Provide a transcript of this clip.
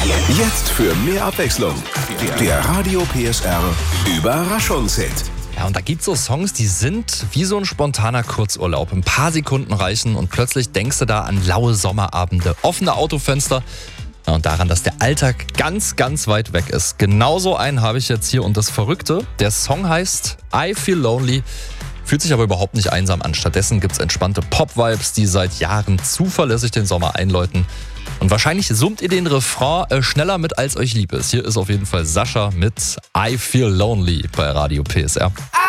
Jetzt für mehr Abwechslung. Der Radio PSR Überraschungshit. Ja, und da gibt's so Songs, die sind wie so ein spontaner Kurzurlaub. Ein paar Sekunden reichen und plötzlich denkst du da an laue Sommerabende, offene Autofenster und daran, dass der Alltag ganz, ganz weit weg ist. Genauso einen habe ich jetzt hier und das Verrückte, der Song heißt I Feel Lonely, fühlt sich aber überhaupt nicht einsam an. Stattdessen gibt's entspannte Pop-Vibes, die seit Jahren zuverlässig den Sommer einläuten. Und wahrscheinlich summt ihr den Refrain schneller mit, als euch lieb ist. Hier ist auf jeden Fall Sascha mit I Feel Lonely bei Radio PSR.